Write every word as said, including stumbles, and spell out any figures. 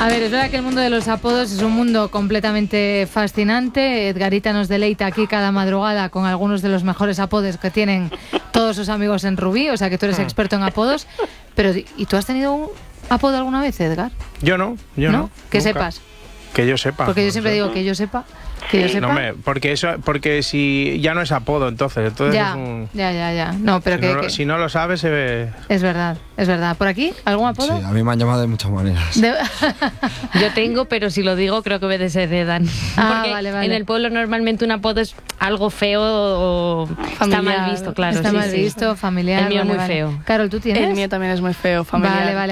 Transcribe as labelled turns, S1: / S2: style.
S1: A ver, es verdad que el mundo de los apodos es un mundo completamente fascinante. Edgarita nos deleita aquí cada madrugada con algunos de los mejores apodos que tienen todos sus amigos en Rubí, o sea que tú eres experto en apodos. Pero, ¿y tú has tenido un apodo alguna vez, Edgar?
S2: Yo no, yo no.
S1: ¿No? Que
S2: nunca.
S1: sepas.
S2: Que yo sepa.
S1: Porque yo siempre digo que yo sepa. Que yo sepa.
S2: No, me, porque eso, porque si ya no es apodo, entonces, entonces
S1: ya,
S2: es un...
S1: ya, ya, ya. No, pero
S2: si,
S1: que,
S2: no,
S1: que...
S2: si no lo sabes, se ve...
S1: Es verdad, es verdad. ¿Por aquí? ¿Algún apodo?
S3: Sí, a mí me han llamado de muchas maneras.
S1: De...
S4: Yo tengo, pero si lo digo creo que me desheredan.
S1: Ah,
S4: Porque
S1: vale, vale.
S4: en el pueblo normalmente un apodo es algo feo o está mal visto, claro.
S1: Está
S4: sí,
S1: mal
S4: sí.
S1: visto, familiar.
S4: El mío
S1: vale,
S4: muy
S1: vale.
S4: feo.
S1: Carol, ¿tú tienes?
S5: El mío también es muy feo, familiar.
S1: Vale, vale.